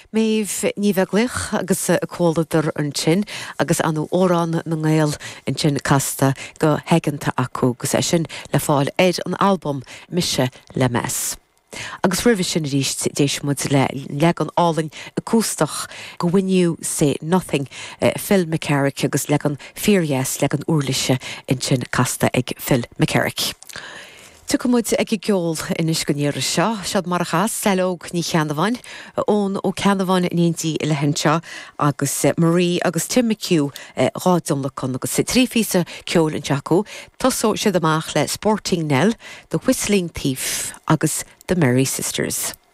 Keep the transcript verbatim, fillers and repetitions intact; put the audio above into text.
Méh ní bheith gluich agus a cóladar an sin agus anú órán na ngéil an sin casta go heiganta acu gus é sin le fáil éid an albumm Mise le mes. Agus rih sin ríist déis mud le le an álainn a cústach go bhainiu sé nothing uh, Phil McCarrick agus le an fearhéas le an úrlaise in sin casta ag Phil McCarrick. Tu cumúid ag i geol inis go níir seo, sead mar a chas, selóg ní cheanamhain, ón ó cheanamhain níntí le henseo agus uh, Marie agus Tim McHugh uh, rádumla chun agus trí físa ceol an teacu, tosó siad amach le Sporting Nell, The Whistling Thief agus The Merry Sisters.